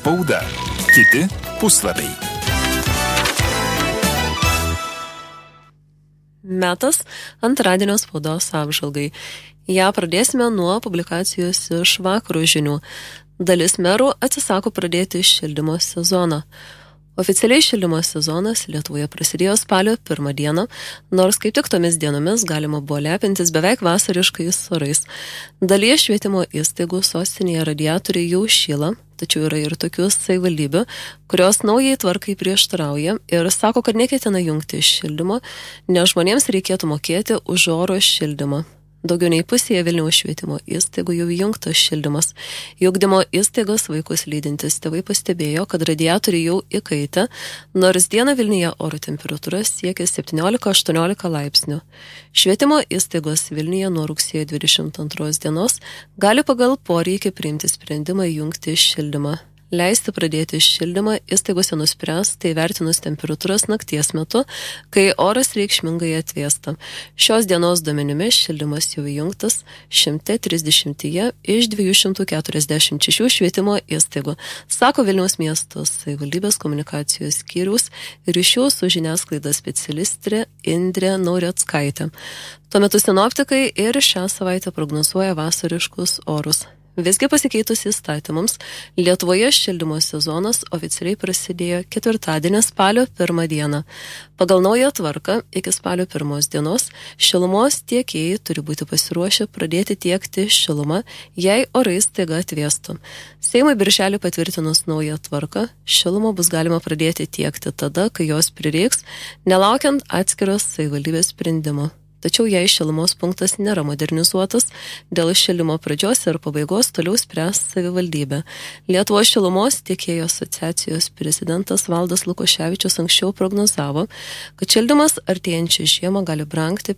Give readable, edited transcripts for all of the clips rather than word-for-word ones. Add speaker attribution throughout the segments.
Speaker 1: Spauda. Kiti puslapiai.
Speaker 2: Metas antradienio spaudos apžvalgai. Ja pradėsime nuo publikacijos iš Vakaro žinių. Dalis merų atsisako pradėti šildymo sezoną. Oficialiai šildymo sezonas Lietuvoje prasidėjo spalio 1 dieną, nors kaip tik tomis dienomis galima buvo lepintis beveik vasariškais orais. Dalyje švietimo įstaigų sostinėje radiatoriai jau šyla, tačiau yra ir tokių savivaldybių, kurios naujai tvarkai prieštarauja ir sako, kad neketina jungti šildymo, nes žmonėms reikėtų mokėti už oro šildymą. Daugiau nei pusėje Vilniaus švietimo įstaigų jau įjungtas šildymas. Į ugdymo įstaigos vaikus lydintys tėvai pastebėjo, kad radiatoriai jau įkaitę, nors dieną Vilniuje oro temperatūra siekia 17-18 laipsnių. Švietimo įstaigos Vilniuje nuo rugsėjo 22 dienos gali pagal poreikį priimti sprendimą įjungti šildymą. Leisti pradėti šildymą įstaigose nuspręs, tai vertinus temperatūras nakties metu, kai oras reikšmingai atvėsta. Šios dienos duomenimis šildymas jau įjungtas 130 iš 246 švietimo įstaigų, sako Vilniaus miesto savivaldybės komunikacijos skyriaus ryšių su žiniasklaida specialistė Indrė Naureckaitė. Tuo metu sinoptikai ir šią savaitę prognozuoja vasariškus orus. Visgi pasikeitus įstatymams, Lietuvoje šildymo sezonas oficialiai prasidėjo ketvirtadienį spalio 1 dieną. Pagal naują tvarką iki spalio 1 dienos šilumos tiekėjai turi būti pasiruošę pradėti tiekti šilumą, jei orai staiga atvėstų. Seimui birželį patvirtinus naują tvarką, šilumą bus galima pradėti tiekti tada, kai jos prireiks, nelaukiant atskiros savivaldybės sprendimo. Tačiau jei šilumos punktas nėra modernizuotas, dėl šildymo pradžios ir pabaigos toliau spręs savivaldybė. Lietuvos šilumos tiekėjų asociacijos prezidentas Valdas Lukoševičius anksčiau prognozavo, kad šildymas artėjančią žiemą gali brangti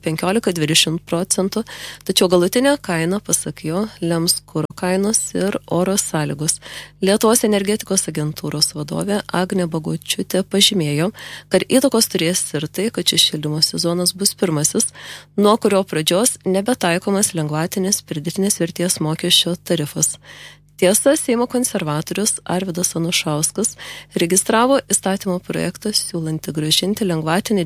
Speaker 2: 15-20%, tačiau galutinė kaina, pasak jo, lems kuro kainos ir oro sąlygos. Lietuvos energetikos agentūros vadovė Agnė Bagočiūtė pažymėjo, kad įtakos turės ir tai, kad šis šildymo sezonas bus pirmasis, nuo kurio pradžios nebetaikomas lengvatinis pridėtinės vertės mokesčio tarifas. Tiesa, Seimo konservatorius Arvydas Anušauskas registravo įstatymo projektą siūlantį grąžinti lengvatinį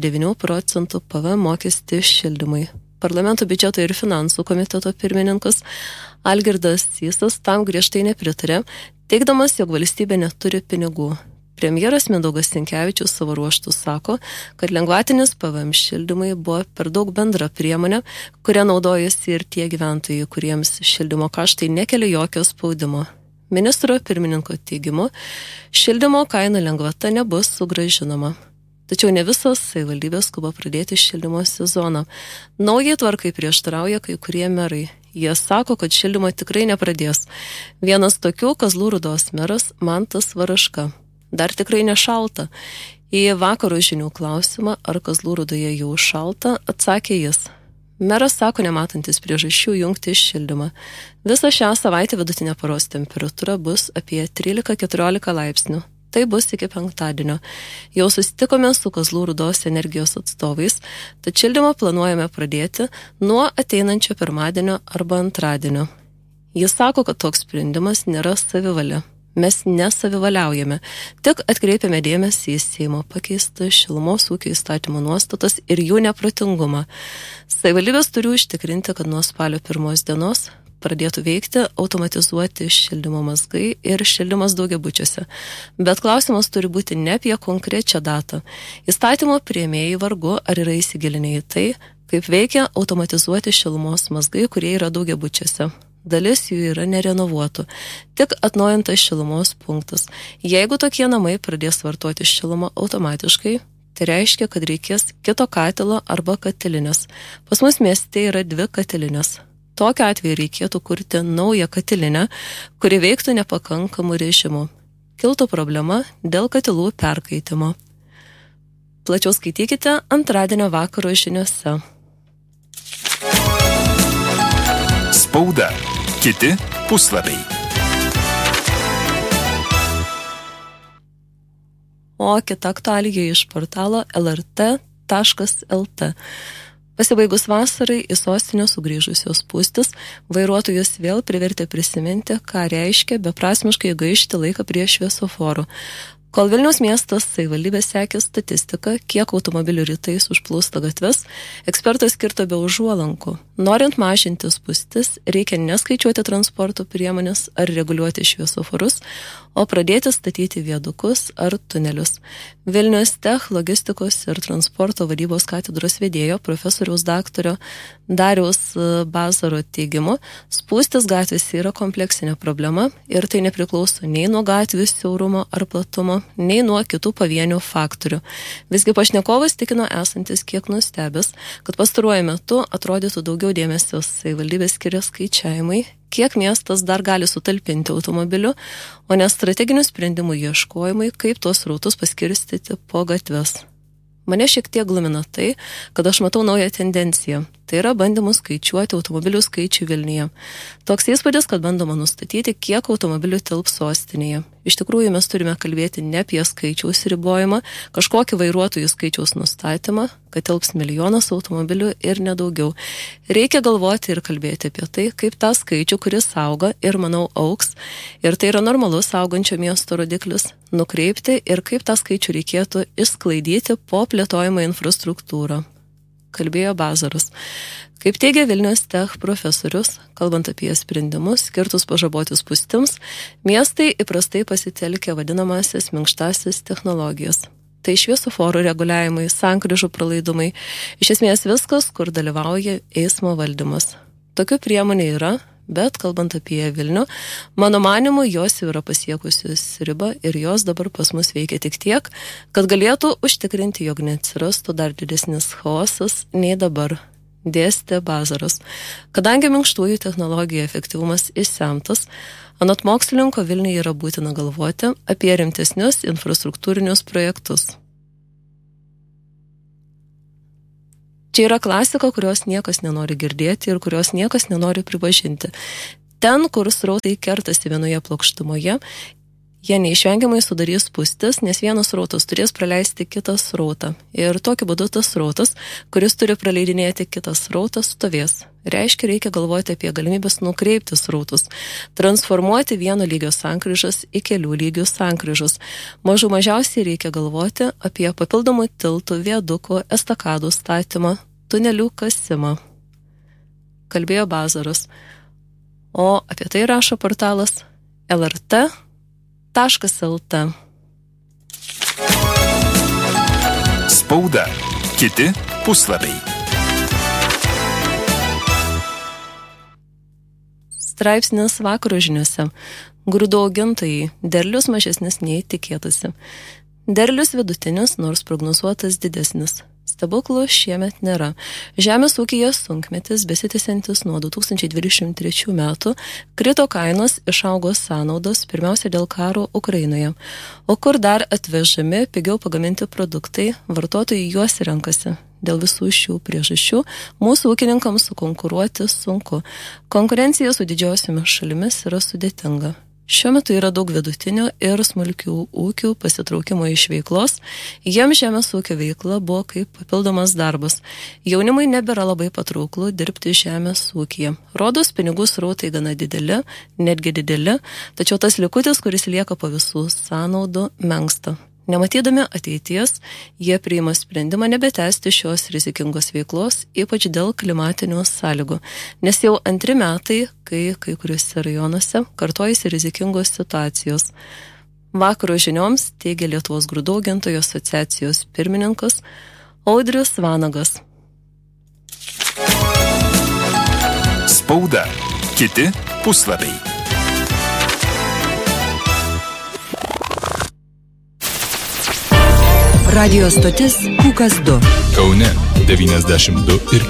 Speaker 2: 9% PVM mokestį šildymui. Parlamento biudžeto ir finansų komiteto pirmininkas Algirdas Sysas tam griežtai nepritarė, teigdamas, jog valstybė neturi pinigų. Premjeras Mindaugas Sinkevičius savo ruožtu sako, kad lengvatinis PVM šildymui buvo per daug bendra priemonė, kuria naudojasi ir tie gyventojai, kuriems šildymo kaštai nekelia jokio spaudimo. Ministro pirmininko teigimu, šildymo kainų lengvata nebus sugrąžinama. Tačiau ne visos savivaldybės skuba pradėti šildymo sezoną. Naujai tvarkai prieštarauja kai kurie merai. Jie sako, kad šildymo tikrai nepradės. Vienas tokių Kazlų Rūdos meras Mantas Varaška. Dar tikrai nešalta. Į Vakaro žinių klausimą, ar Kazlų Rūdoje jau šalta, atsakė jis. Meras sako, nematantis priežasčių jungti šildymą. Visą šią savaitę vidutinė paros temperatūra bus apie 13-14 laipsnių. Tai bus iki penktadienio. Jau susitikome su Kazlų Rūdos energijos atstovais, tad šildymą planuojame pradėti nuo ateinančio pirmadienio arba antradienio. Jis sako, kad toks sprendimas nėra savivalė. Mes nesavivaliaujame, tik atkreipiame dėmesį į Seimo pakeistą šilumos ūkio įstatymo nuostatas ir jų neprotingumą. Savivaldybės turi užtikrinti, kad nuo spalio 1 dienos pradėtų veikti automatizuoti šildymo mazgai ir šildymas daugiabučiuose. Bet klausimas turi būti ne apie konkrečią datą. Įstatymo priėmėjai vargu ar yra įsigilinę į tai, kaip veikia automatizuoti šilumos mazgai, kurie yra daugiabučiuose. Dalis jų yra nerenovuotų, tik atnaujintas šilumos punktas. Jeigu tokie namai pradės vartoti šilumą automatiškai, tai reiškia, kad reikės kito katilo arba katilinės. Pas mus mieste yra 2 katilinės. Tokiu atveju reikėtų kurti naują katilinę, kuri veiktų nepakankamų režimų. Kiltų problema dėl katilų perkaitimo. Plačiau skaitykite antradienio vakaro žiniuose.
Speaker 1: Spauda. Kiti puslapiai.
Speaker 2: O kita aktualija iš portalo lrt.lt. Pasibaigus vasarai į sostinę sugrįžusios spūstis, vairuotojus vėl privertė prisiminti, ką reiškia beprasmiškai gaišti laiką prie šviesoforų. Kol Vilniaus miestas savivaldybė sekė statistiką, kiek automobilių rytais užplūsta gatves, ekspertas kirto be užuolankų. Norint mažinti spūstis, reikia neskaičiuoti transporto priemonės ar reguliuoti šviesoforus, o pradėti statyti viadukus ar tunelius. Vilnius Tech logistikos ir transporto vadybos katedros vedėjo profesoriaus daktario Dariaus Bazaro teigimu, spūstis gatvėse yra kompleksinė problema ir tai nepriklauso nei nuo gatvių siaurumo ar platumo, nei nuo kitų pavienių faktorių. Visgi pašnekovas tikino esantis kiek nustebęs, kad pastaruoju metu atrodytų daugiau dėmesio savivaldybės skiria skaičiavimai, kiek miestas dar gali sutalpinti automobiliu, o ne strateginių sprendimų ieškojimai, kaip tuos srautus paskirstyti po gatves. Mane šiek tiek glumina tai, kad aš matau naują tendenciją. Tai yra bandymų skaičiuoti automobilių skaičių Vilniuje. Toks įspūdis, kad bandoma nustatyti, kiek automobilių tilps sostinėje. Iš tikrųjų, mes turime kalbėti ne apie skaičiaus ribojimą, kažkokį vairuotojų skaičiaus nustatymą, kad tilps milijonas automobilių ir nedaugiau. Reikia galvoti ir kalbėti apie tai, kaip tą skaičių, kuris auga ir, manau, augs, ir tai yra normalus augančio miesto rodiklis, nukreipti ir kaip tą skaičių reikėtų išsklaidyti po plėtojimo infrastruktūrą. Kalbėjo Bazaras. Kaip teigia Vilniaus Tech profesorius, kalbant apie sprendimus skirtus pažaboti spūstims, miestai įprastai pasitelkia vadinamasias minkštasias technologijas. Tai šviesoforų reguliavimai, sankryžų pralaidumai, iš esmės viskas, kur dalyvauja eismo valdymas. Tokių priemonių yra, bet kalbant apie Vilnių, mano manimu, jos jau yra pasiekusios ribą ir jos dabar pas mus veikia tik tiek, kad galėtų užtikrinti, jog neatsirastų dar didesnis chaosas nei dabar, dėstė Bazaras. Kadangi minkštųjų technologijų efektyvumas išsemtas, anot mokslininko Vilniuje yra būtina galvoti apie rimtesnius infrastruktūrinius projektus. Čia yra klasika, kurios niekas nenori girdėti ir kurios niekas nenori pripažinti. Ten, kur srautai kertasi vienoje plokštumoje, jie neišvengiamai sudarys spūstis, nes vienas srautas turės praleisti kitą srautą. Ir tokiu būdu tas srautas, kuris turi praleidinėti kitas srautas, stovės. Reiškia, reikia galvoti apie galimybės nukreipti srautus, transformuoti vieno lygio sankryžas į kelių lygių sankryžas. Mažiausiai reikia galvoti apie papildomų tiltų, viadukų, estakadų statymą, tunelių kasimą. Kalbėjo Bazaras. O apie tai rašo portalas lrt.lt.
Speaker 1: Spauda. Kiti puslapiai.
Speaker 2: Straipsnis Vakaro žiniuose. Grūdų augintojai. Derlius mažesnis nei tikėtasi. Derlius vidutinis, nors prognozuotas didesnis. Stebuklų šiemet nėra. Žemės ūkyje sunkmetis, besitęsiantis nuo 2023 metų, krito kainos, išaugo sąnaudos, pirmiausia dėl karo Ukrainoje. O kur dar atvežami pigiau pagaminti produktai, vartotojai juos renkasi. Dėl visų šių priežasčių mūsų ūkininkams sukonkuruoti sunku. Konkurencija su didžiosiomis šalimis yra sudėtinga. Šiuo metu yra daug vidutinių ir smulkių ūkių pasitraukimo iš veiklos. Jiems žemės ūkio veikla buvo kaip papildomas darbas. Jaunimui nebėra labai patrauklu dirbti žemės ūkyje. Rodos pinigų srautai gana dideli, netgi dideli, tačiau tas likutis, kuris lieka po visų sąnaudų, menksta. Nematydami ateities, jie priima sprendimą nebetęsti šios rizikingos veiklos, ypač dėl klimatinių sąlygų, nes jau 2 metai, kai kuriuose rajonuose kartojasi rizikingos situacijos. Vakaro žinioms teigia Lietuvos grūdų augintojų asociacijos pirmininkas Audrius Vanagas.
Speaker 1: Spauda. Kiti puslapiai.
Speaker 3: Radio stotis Pūkas 2.
Speaker 1: Kaune 92 ir